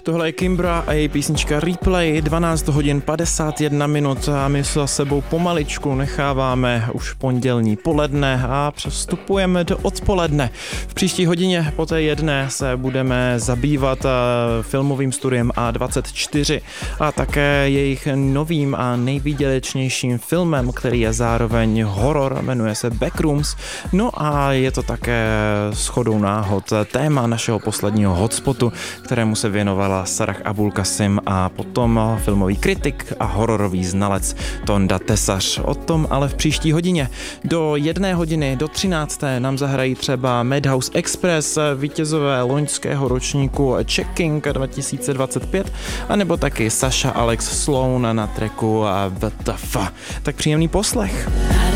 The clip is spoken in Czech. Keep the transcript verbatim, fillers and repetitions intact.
Tohle je Kimbra a její písnička Replay, dvanáct hodin padesát jedna minut a my se za sebou pomaličku necháváme už pondělní poledne a přestupujeme do odpoledne. V příští hodině po té jedné se budeme zabývat filmovým studiem A dvacet čtyři a také jejich novým a nejvýdělečnějším filmem, který je zároveň horor, jmenuje se Backrooms. No a je to také shodou náhod téma našeho posledního hotspotu, kterému se věnovala Sarah Abul Qasim a potom filmový kritik a hororový znalec Tonda Tesař. O tom ale v příští hodině. Do jedné hodiny, do třinácté nám zahrají třeba Madhouse Express, vítězové loňského ročníku Checking dva tisíce dvacet pět, anebo taky Sasha Alex Sloan na tracku W T F. Tak příjemný poslech.